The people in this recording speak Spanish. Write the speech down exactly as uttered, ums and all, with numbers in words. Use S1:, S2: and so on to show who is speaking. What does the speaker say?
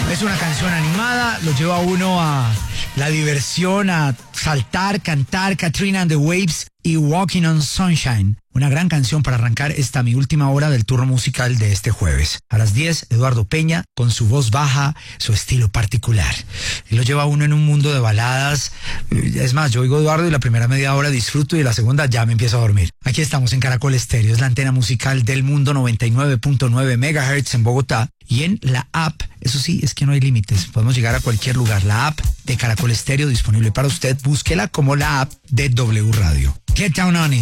S1: Es una canción animada, lo lleva a uno a la diversión, a saltar, cantar Katrina and the Waves y Walking on Sunshine. Una gran canción para arrancar esta mi última hora del turno musical de este jueves. A las diez, Eduardo Peña, con su voz baja, su estilo particular. Él lo lleva a uno en un mundo de baladas. Es más, yo oigo a Eduardo y la primera media hora disfruto y la segunda ya me empiezo a dormir. Aquí estamos en Caracol Estéreo, es la antena musical del mundo, noventa y nueve punto nueve megahertz en Bogotá. Y en la app, eso sí, es que no hay límites, podemos llegar a cualquier lugar. La app de Caracol Estéreo disponible para usted, búsquela como la app de W Radio. Get down on it.